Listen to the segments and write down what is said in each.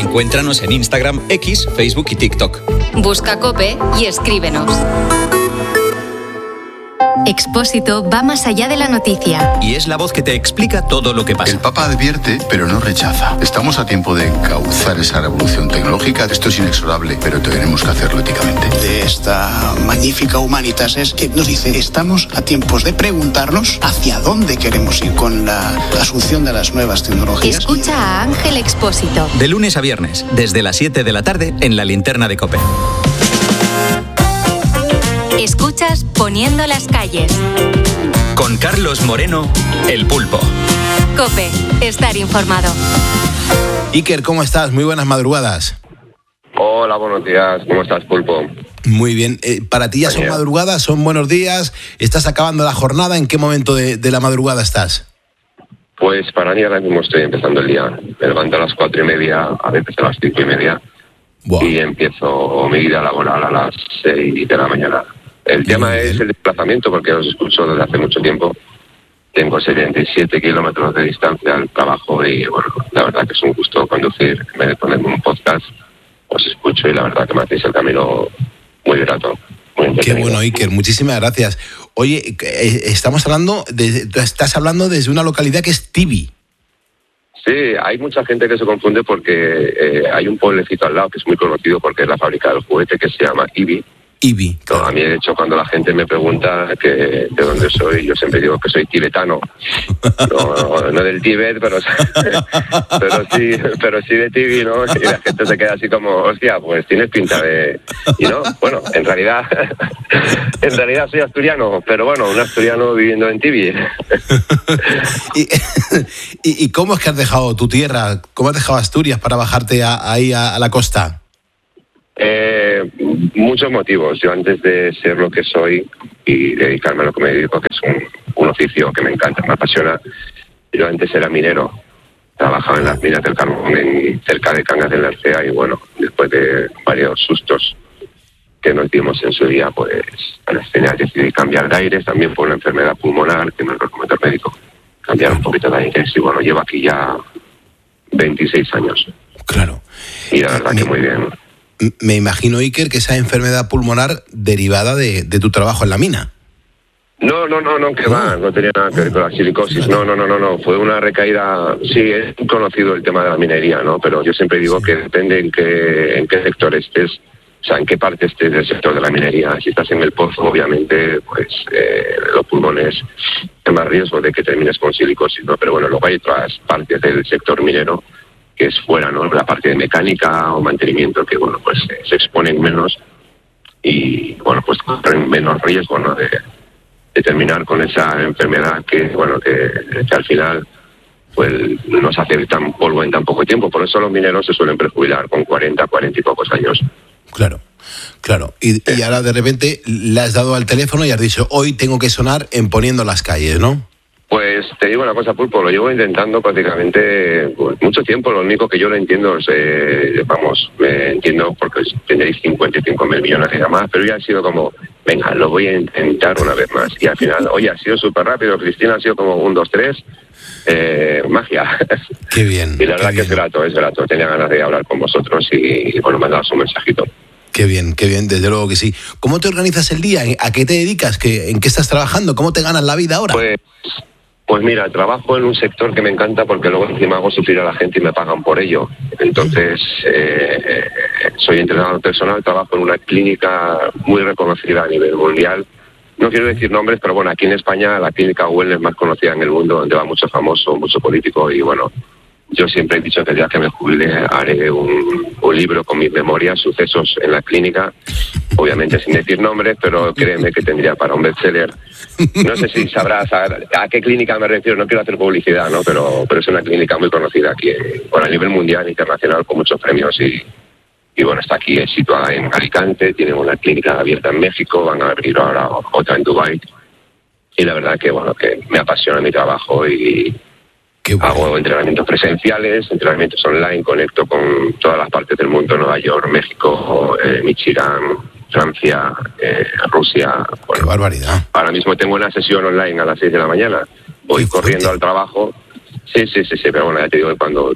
Encuéntranos en Instagram, X, Facebook y TikTok. Busca COPE y escríbenos. Expósito va más allá de la noticia. Y es la voz que te explica todo lo que pasa. El Papa advierte, pero no rechaza. Estamos a tiempo de encauzar esa revolución tecnológica. Esto es inexorable, pero tenemos que hacerlo éticamente. De esta magnífica Humanitas es que nos dice, estamos a tiempos de preguntarnos hacia dónde queremos ir con la asunción de las nuevas tecnologías. Escucha a Ángel Expósito. De lunes a viernes, desde las 7 de la tarde, en La Linterna de COPE. Escuchas Poniendo las calles. Con Carlos Moreno, El Pulpo. COPE, estar informado. Iker, ¿cómo estás? Muy buenas madrugadas. Hola, buenos días. ¿Cómo estás, Pulpo? Muy bien. ¿Para ti ya son madrugadas? ¿Son buenos días? ¿Estás acabando la jornada? ¿En qué momento de la madrugada estás? Pues para mí ahora mismo estoy empezando el día. Me levanto a las 4:30, a veces a las 5:30. Wow. Y empiezo mi vida laboral a las 6 de la mañana. El tema es el desplazamiento, porque os escucho desde hace mucho tiempo. Tengo 77 kilómetros de distancia al trabajo y, bueno, la verdad que es un gusto conducir. En vez de ponerme un podcast, os escucho y la verdad que me hacéis el camino muy grato. Qué bueno, Iker. Muchísimas gracias. Oye, estás hablando desde una localidad que es Tibi. Sí, hay mucha gente que se confunde porque hay un pueblecito al lado que es muy conocido porque es la fábrica del juguete que se llama Ibi. Ibi. No, a mí, de hecho, cuando la gente me pregunta de dónde soy, yo siempre digo que soy tibetano. No del Tíbet, pero sí de Tibi, ¿no? Y la gente se queda así como, hostia, pues tienes pinta de... Y no, bueno, en realidad soy asturiano, pero bueno, un asturiano viviendo en Tibi. ¿Y cómo es que has dejado tu tierra? ¿Cómo has dejado Asturias para bajarte ahí a la costa? Muchos motivos. Yo, antes de ser lo que soy y dedicarme a lo que me dedico, que es un oficio que me encanta, me apasiona, yo antes era minero. Trabajaba en las minas del carbón cerca de Cangas de la Narcea y, bueno, después de varios sustos que nos dimos en su día, pues al final decidí cambiar de aires, también por una enfermedad pulmonar que me recomendó el médico. Cambiar un poquito de aires y, bueno, llevo aquí ya 26 años. Claro. Y la verdad que muy bien. Me imagino, Iker, que esa enfermedad pulmonar derivada de tu trabajo en la mina. No, que va, no tenía nada que ver con la silicosis. No, fue una recaída. Sí, es conocido el tema de la minería, ¿no? Pero yo siempre digo que depende en qué sector estés, o sea, en qué parte estés del sector de la minería. Si estás en el pozo, obviamente, pues los pulmones hay más riesgo de que termines con silicosis, ¿no? Pero bueno, luego hay otras partes del sector minero que es fuera, ¿no? La parte de mecánica o mantenimiento que, bueno, pues se exponen menos y, bueno, pues corren menos riesgo, ¿no? De terminar con esa enfermedad que, bueno, que al final pues nos hace tan polvo en tan poco tiempo. Por eso los mineros se suelen prejubilar con 40 y pocos años. Claro. Y ahora de repente le has dado al teléfono y has dicho, hoy tengo que sonar en Poniendo las calles, ¿no? Pues te digo una cosa, Pulpo, lo llevo intentando prácticamente mucho tiempo. Lo único que yo lo entiendo es, me entiendo porque tenéis 55.000 millones y demás, pero ya ha sido como, venga, lo voy a intentar una vez más. Y al final, oye, ha sido súper rápido. Cristina ha sido como 1, 2, 3, magia. Qué bien. Y la verdad que es grato. Tenía ganas de hablar con vosotros y bueno, mandaros un mensajito. Qué bien, desde luego que sí. ¿Cómo te organizas el día? ¿A qué te dedicas? ¿En qué estás trabajando? ¿Cómo te ganas la vida ahora? Pues mira, trabajo en un sector que me encanta porque luego encima hago sufrir a la gente y me pagan por ello. Entonces, soy entrenador personal, trabajo en una clínica muy reconocida a nivel mundial. No quiero decir nombres, pero bueno, aquí en España la clínica Wellness más conocida en el mundo, donde va mucho famoso, mucho político y bueno, yo siempre he dicho que el día que me jubile haré un libro con mis memorias, sucesos en la clínica, obviamente sin decir nombres, pero créeme que tendría para un bestseller. No sé si sabrás a qué clínica me refiero, no quiero hacer publicidad, ¿no? Pero es una clínica muy conocida aquí, a nivel mundial, internacional, con muchos premios y bueno, está aquí situada en Alicante, tiene una clínica abierta en México, van a abrir ahora otra en Dubái. Y la verdad que bueno, que me apasiona mi trabajo y hago entrenamientos presenciales, entrenamientos online, conecto con todas las partes del mundo, Nueva York, México, Michigan, Francia, Rusia. Bueno, ¡qué barbaridad! Ahora mismo tengo una sesión online a las 6 de la mañana. Voy corriendo al trabajo. Sí, pero bueno, ya te digo que cuando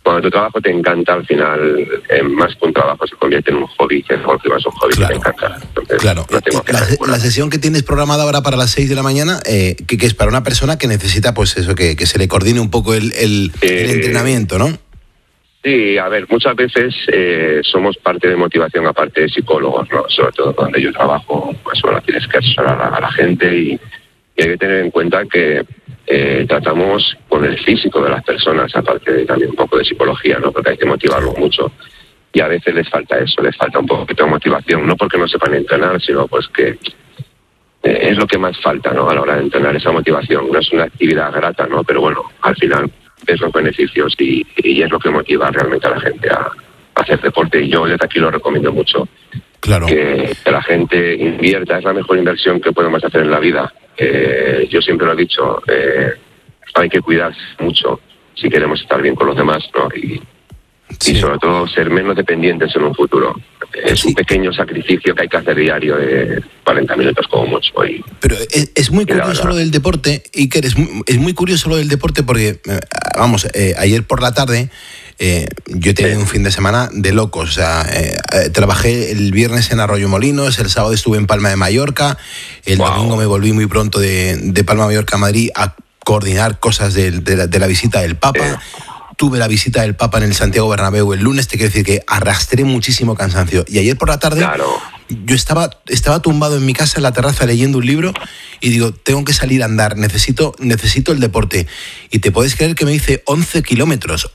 cuando tu trabajo te encanta, al final, más que un trabajo, se convierte en un hobby, que es un hobby que te encanta. Entonces, claro. No tengo La sesión que tienes programada ahora para las 6 de la mañana, que es para una persona que necesita, pues eso, que se le coordine un poco el entrenamiento, ¿no? Sí, a ver, muchas veces somos parte de motivación, aparte de psicólogos, ¿no? Sobre todo donde yo trabajo, pues bueno, tienes que asesorar a la gente y hay que tener en cuenta que tratamos con el físico de las personas, aparte de también un poco de psicología, ¿no? Porque hay que motivarlos mucho y a veces les falta eso, les falta un poquito de motivación, no porque no sepan entrenar, sino pues que es lo que más falta, ¿no? A la hora de entrenar, esa motivación. No es una actividad grata, ¿no? Pero bueno, al final ves los beneficios y es lo que motiva realmente a la gente a hacer deporte, y yo desde aquí lo recomiendo mucho. Claro. Que la gente invierta, es la mejor inversión que podemos hacer en la vida. Yo siempre lo he dicho, hay que cuidarse mucho si queremos estar bien con los demás, ¿no? Y sobre todo ser menos dependientes en un futuro. Es un pequeño sacrificio que hay que hacer diario de 40 minutos como mucho. Pero es muy curioso lo del deporte, Iker, es muy curioso lo del deporte porque, ayer por la tarde yo he tenido un fin de semana de locos. O sea, trabajé el viernes en Arroyomolinos, el sábado estuve en Palma de Mallorca, el domingo me volví muy pronto de Palma de Mallorca a Madrid a coordinar cosas de la visita del Papa. Tuve la visita del Papa en el Santiago Bernabéu el lunes, te quiero decir que arrastré muchísimo cansancio. Y ayer por la tarde yo estaba tumbado en mi casa en la terraza leyendo un libro y digo, tengo que salir a andar, necesito el deporte. Y te puedes creer que me hice 11 kilómetros.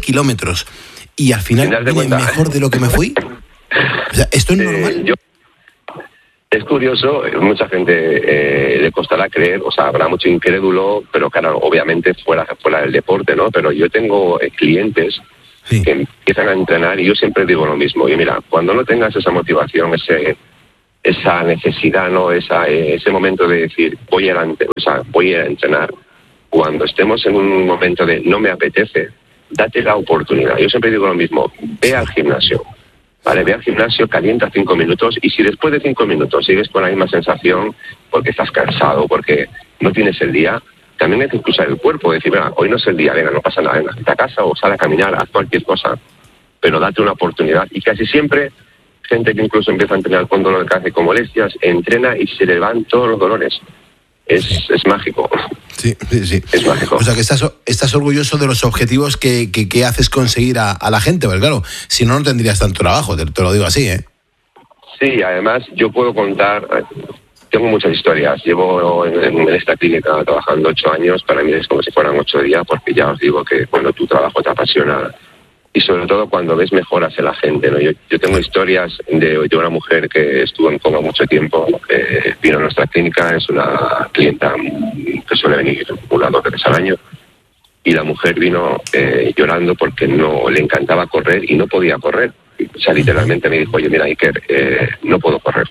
Y al final vine mejor de lo que me fui. O sea, ¿esto es normal? Es curioso, mucha gente le costará creer, o sea, habrá mucho incrédulo, pero claro, obviamente fuera del deporte, ¿no? Pero yo tengo clientes que empiezan a entrenar y yo siempre digo lo mismo. Y mira, cuando no tengas esa motivación, esa necesidad, ¿no? Ese momento de decir, voy a ir a entrenar, cuando estemos en un momento de no me apetece, date la oportunidad. Yo siempre digo lo mismo, ve al gimnasio. Vale, ve al gimnasio, calienta 5 minutos y si después de 5 minutos sigues con la misma sensación porque estás cansado, porque no tienes el día, también hay que escuchar el cuerpo, decir, mira, hoy no es el día, venga, no pasa nada, venga, vete a casa o sal a caminar, haz cualquier cosa, pero date una oportunidad. Y casi siempre, gente que incluso empieza a entrenar con dolor de cabeza y con molestias, entrena y se le van todos los dolores. Es mágico. Sí. Es mágico. O sea, que estás orgulloso de los objetivos que haces conseguir a la gente, porque claro, si no tendrías tanto trabajo, te lo digo así, ¿eh? Sí, además yo puedo contar, tengo muchas historias. Llevo en esta clínica trabajando 8 años, para mí es como si fueran 8 días, porque ya os digo que cuando tu trabajo te apasiona, y sobre todo cuando ves mejoras en la gente, ¿no? Yo tengo historias de una mujer que estuvo en coma mucho tiempo, vino a nuestra clínica, es una clienta que suele venir 1 o 2 veces al año, y la mujer vino llorando porque no le encantaba correr y no podía correr. O sea, literalmente me dijo, oye, mira, Iker, no puedo correr.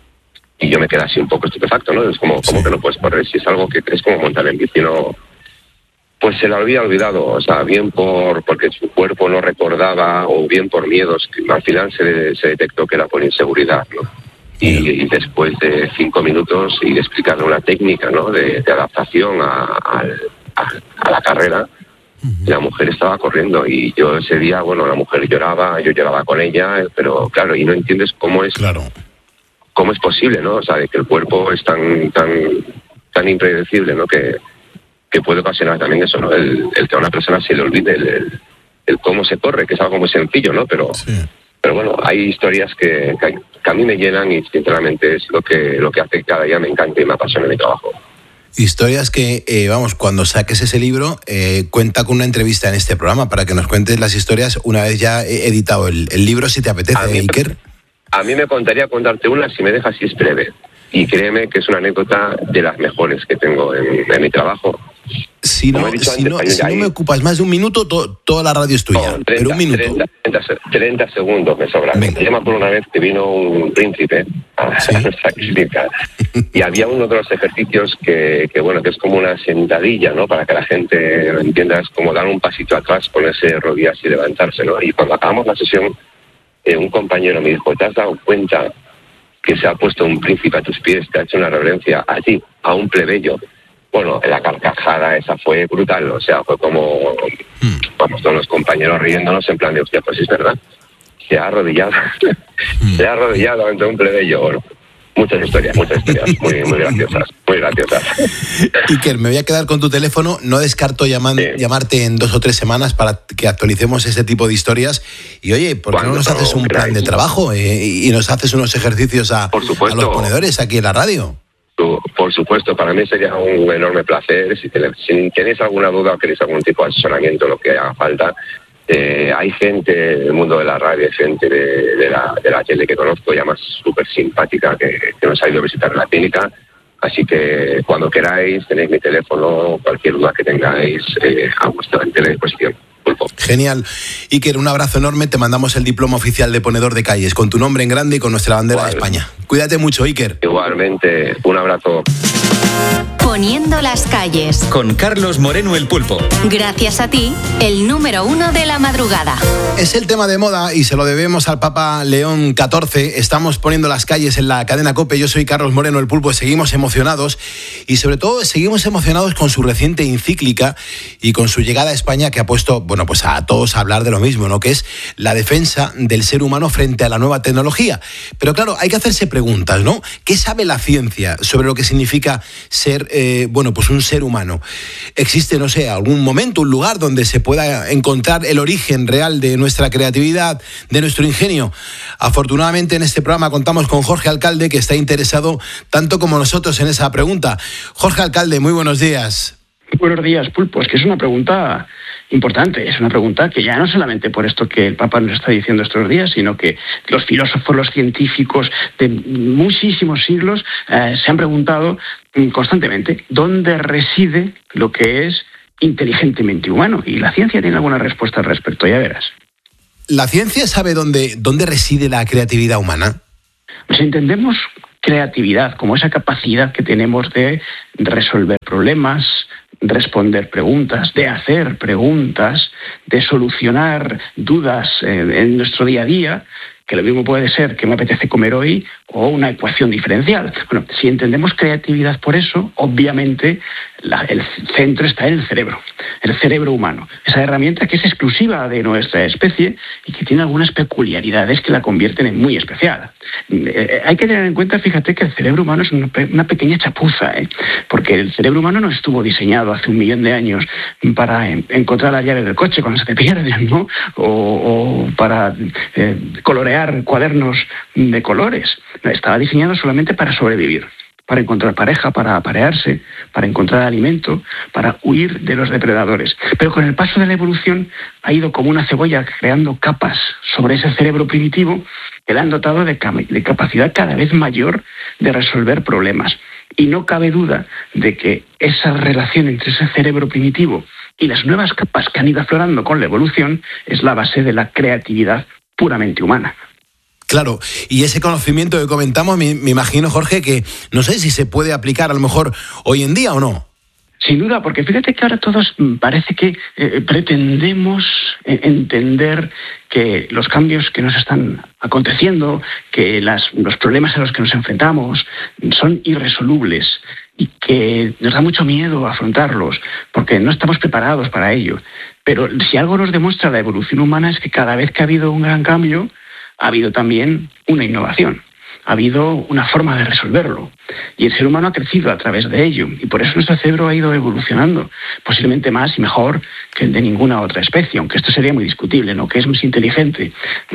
Y yo me quedé así un poco estupefacto, ¿no? Es como que no puedes correr, si es algo que es como montar en bici, no. Pues se la había olvidado, o sea, bien porque su cuerpo no recordaba o bien por miedos, que al final se detectó que era por inseguridad, ¿no? Y después de 5 minutos y de explicarle una técnica, ¿no? de adaptación a la carrera, la mujer estaba corriendo y yo ese día, bueno, la mujer lloraba, yo lloraba con ella, pero claro, y no entiendes cómo es posible, ¿no? O sea, de que el cuerpo es tan impredecible, ¿no? Que puede ocasionar también eso, ¿no? El que a una persona se le olvide el cómo se corre, que es algo muy sencillo, ¿no? Pero bueno, hay historias que a mí me llenan y sinceramente es lo que hace que cada día me encante y me apasiona mi trabajo. Historias que, cuando saques ese libro, cuenta con una entrevista en este programa para que nos cuentes las historias una vez ya editado el libro, si te apetece, Iker. A mí me contaría contarte una si me dejas, si es breve. Y créeme que es una anécdota de las mejores que tengo en mi trabajo. Si no me ocupas más de un minuto, toda la radio es tuya. 30 segundos me sobran. Me llama por una vez que vino un príncipe a nuestra clínica y había uno de los ejercicios que es como una sentadilla, ¿no? Para que la gente lo entienda, es como dar un pasito atrás, ponerse de rodillas y levantarse, ¿no? Y cuando acabamos la sesión, un compañero me dijo, ¿te has dado cuenta que se ha puesto un príncipe a tus pies, te ha hecho una reverencia a ti, a un plebeyo? bueno, la carcajada esa fue brutal, o sea, fue como, vamos, todos los compañeros riéndonos en plan de, hostia, pues es verdad, se ha arrodillado ante un plebeyo. Bueno, muchas historias muy graciosas. Iker, me voy a quedar con tu teléfono, no descarto llamarte en 2 o 3 semanas para que actualicemos ese tipo de historias. Y oye, ¿por qué no nos haces un plan de trabajo y nos haces unos ejercicios a los ponedores aquí en la radio? Por supuesto, para mí sería un enorme placer. Si tenéis alguna duda o queréis algún tipo de asesoramiento, lo que haga falta, hay gente del mundo de la radio, hay gente de la tele que conozco, ya más súper simpática, que nos ha ido a visitar en la clínica. Así que cuando queráis, tenéis mi teléfono, cualquier duda que tengáis, a vuestra entera disposición. Genial. Iker, un abrazo enorme. Te mandamos el diploma oficial de ponedor de calles, con tu nombre en grande y con nuestra bandera de España. Cuídate mucho, Iker. Igualmente, un abrazo. Poniendo las calles. Con Carlos Moreno el Pulpo. Gracias a ti, el número 1 de la madrugada. Es el tema de moda y se lo debemos al Papa León XIV. Estamos poniendo las calles en la cadena COPE. Yo soy Carlos Moreno el Pulpo. Seguimos emocionados y sobre todo seguimos emocionados con su reciente encíclica y con su llegada a España, que ha puesto, bueno, pues a todos a hablar de lo mismo, ¿no? Que es la defensa del ser humano frente a la nueva tecnología. Pero claro, hay que hacerse preguntas, ¿no? ¿Qué sabe la ciencia sobre lo que significa ser pues un ser humano? ¿Existe, no sé, algún momento, un lugar donde se pueda encontrar el origen real de nuestra creatividad, de nuestro ingenio? Afortunadamente en este programa contamos con Jorge Alcalde, que está interesado tanto como nosotros en esa pregunta. Jorge Alcalde, muy buenos días. Buenos días, Pulpo. Es que es una pregunta importante, es una pregunta que ya no solamente por esto que el Papa nos está diciendo estos días, sino que los filósofos, los científicos de muchísimos siglos se han preguntado constantemente dónde reside lo que es inteligentemente humano, y la ciencia tiene alguna respuesta al respecto, ya verás. ¿La ciencia sabe dónde reside la creatividad humana? Pues entendemos creatividad como esa capacidad que tenemos de resolver problemas, responder preguntas, de hacer preguntas, de solucionar dudas en nuestro día a día, que lo mismo puede ser que me apetece comer hoy o una ecuación diferencial. Bueno, si entendemos creatividad por eso, obviamente el centro está en el cerebro humano, esa herramienta que es exclusiva de nuestra especie y que tiene algunas peculiaridades que la convierten en muy especial. Hay que tener en cuenta, fíjate, que el cerebro humano es una pequeña chapuza, porque el cerebro humano no estuvo diseñado hace 1 millón de años para encontrar las llaves del coche cuando se te pierden, ¿no? O para colorear cuadernos de colores. Estaba diseñado solamente para sobrevivir, para encontrar pareja, para aparearse, para encontrar alimento, para huir de los depredadores. Pero con el paso de la evolución ha ido como una cebolla creando capas sobre ese cerebro primitivo que le han dotado de capacidad cada vez mayor de resolver problemas. Y no cabe duda de que esa relación entre ese cerebro primitivo y las nuevas capas que han ido aflorando con la evolución es la base de la creatividad puramente humana. Claro, y ese conocimiento que comentamos, me imagino, Jorge, que no sé si se puede aplicar a lo mejor hoy en día o no. Sin duda, porque fíjate que ahora todos parece que pretendemos entender que los cambios que nos están aconteciendo, que los problemas a los que nos enfrentamos son irresolubles y que nos da mucho miedo afrontarlos porque no estamos preparados para ello. Pero si algo nos demuestra la evolución humana es que cada vez que ha habido un gran cambio, ha habido también una innovación, ha habido una forma de resolverlo. Y el ser humano ha crecido a través de ello. Y por eso nuestro cerebro ha ido evolucionando, posiblemente más y mejor que el de ninguna otra especie, aunque esto sería muy discutible, ¿no? ¿Qué es más inteligente?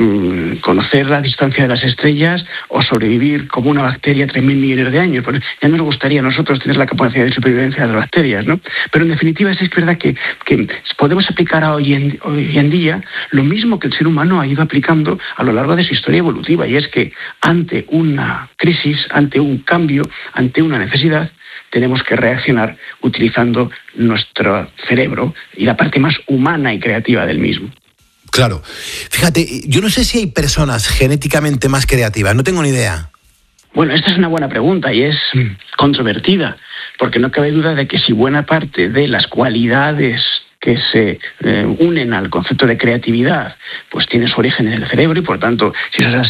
¿Conocer la distancia de las estrellas o sobrevivir como una bacteria 3.000 millones de años? Pues ya nos gustaría a nosotros tener la capacidad de supervivencia de las bacterias, ¿no? Pero en definitiva es verdad que podemos aplicar a hoy en día lo mismo que el ser humano ha ido aplicando a lo largo de su historia evolutiva, y es que ante una crisis, ante un cambio, ante una necesidad, tenemos que reaccionar utilizando nuestro cerebro y la parte más humana y creativa del mismo. Claro. Fíjate, yo no sé si hay personas genéticamente más creativas, no tengo ni idea. Bueno, esta es una buena pregunta y es controvertida, porque no cabe duda de que si buena parte de las cualidades que se unen al concepto de creatividad, pues tiene su origen en el cerebro, y por tanto, si eso es así,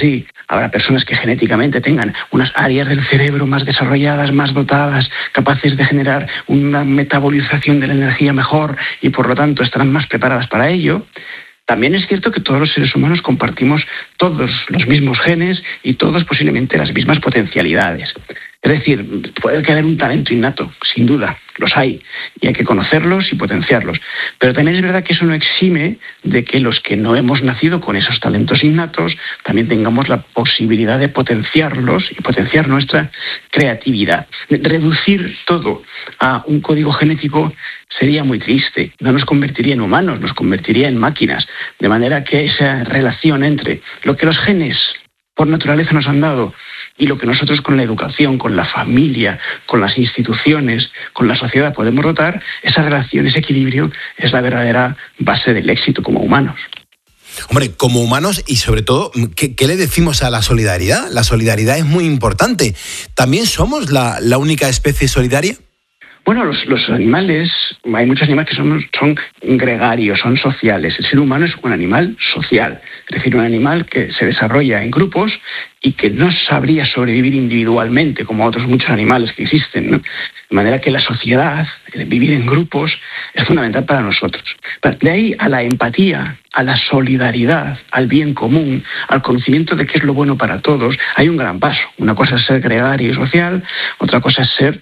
Habrá personas que genéticamente tengan unas áreas del cerebro más desarrolladas, más dotadas, capaces de generar una metabolización de la energía mejor y por lo tanto estarán más preparadas para ello. También es cierto que todos los seres humanos compartimos todos los mismos genes y todos posiblemente las mismas potencialidades. Es decir, puede haber un talento innato, sin duda, los hay, y hay que conocerlos y potenciarlos. Pero también es verdad que eso no exime de que los que no hemos nacido con esos talentos innatos también tengamos la posibilidad de potenciarlos y potenciar nuestra creatividad. Reducir todo a un código genético sería muy triste, no nos convertiría en humanos, nos convertiría en máquinas, de manera que esa relación entre lo que los genes por naturaleza nos han dado y lo que nosotros con la educación, con la familia, con las instituciones, con la sociedad podemos dotar, esa relación, ese equilibrio es la verdadera base del éxito como humanos. Hombre, como humanos y sobre todo, ¿qué le decimos a la solidaridad? La solidaridad es muy importante. ¿También somos la única especie solidaria? Bueno, los animales, hay muchos animales que son gregarios, son sociales. El ser humano es un animal social, es decir, un animal que se desarrolla en grupos y que no sabría sobrevivir individualmente como otros muchos animales que existen, ¿no? De manera que la sociedad, el vivir en grupos, es fundamental para nosotros. De ahí a la empatía, a la solidaridad, al bien común, al conocimiento de qué es lo bueno para todos, hay un gran paso. Una cosa es ser gregario y social, otra cosa es ser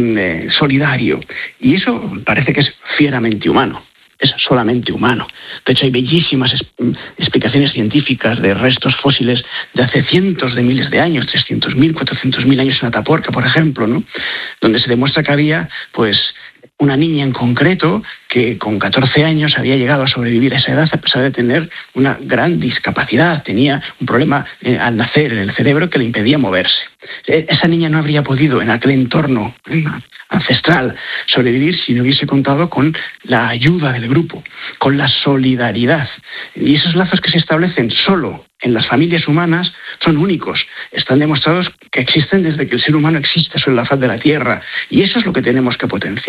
solidario. Y eso parece que es fieramente humano. Es solamente humano. De hecho, hay bellísimas explicaciones científicas de restos fósiles de hace cientos de miles de años, 300.000, 400.000 años en Atapuerca, por ejemplo, ¿no? Donde se demuestra que había, pues, una niña en concreto que con 14 años había llegado a sobrevivir a esa edad a pesar de tener una gran discapacidad. Tenía un problema al nacer en el cerebro que le impedía moverse. Esa niña no habría podido en aquel entorno ancestral sobrevivir si no hubiese contado con la ayuda del grupo, con la solidaridad. Y esos lazos que se establecen solo en las familias humanas son únicos. Están demostrados que existen desde que el ser humano existe sobre la faz de la Tierra. Y eso es lo que tenemos que potenciar.